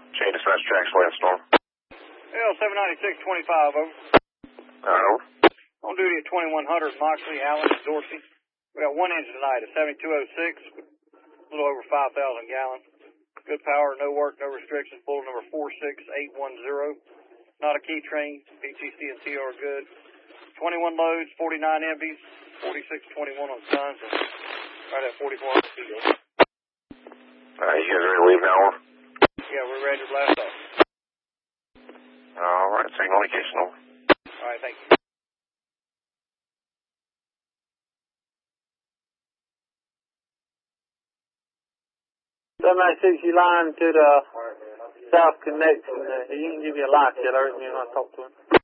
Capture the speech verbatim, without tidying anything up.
Chain dispatch tracks, Landstorm. L seven ninety-six twenty-five, over. Alright, over. On duty at twenty-one hundred Moxley, Allen, Dorsey. We got one engine tonight at seventy-two oh six, a little over five thousand gallons. Good power, no work, no restrictions. Bullet number four six eight one zero. Not a key train. P T C and T are good. twenty-one loads, forty-nine empties, forty-six twenty-one on tons, and right at forty-four hundred kilos. Alright, you guys ready to leave now, over? Yeah, we're ready to blast off. Alright, same location, over. Alright, thank you. seven ninety-six, you line to the South Connection. Uh, you can give me a light alert when you want to talk to him.